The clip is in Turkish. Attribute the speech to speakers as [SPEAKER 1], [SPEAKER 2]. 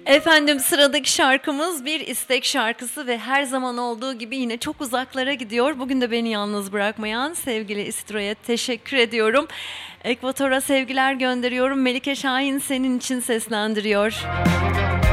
[SPEAKER 1] Efendim sıradaki şarkımız bir istek şarkısı ve her zaman olduğu gibi yine çok uzaklara gidiyor. Bugün de beni yalnız bırakmayan sevgili İstro'ya teşekkür ediyorum. Ekvator'a sevgiler gönderiyorum. Melike Şahin senin için seslendiriyor.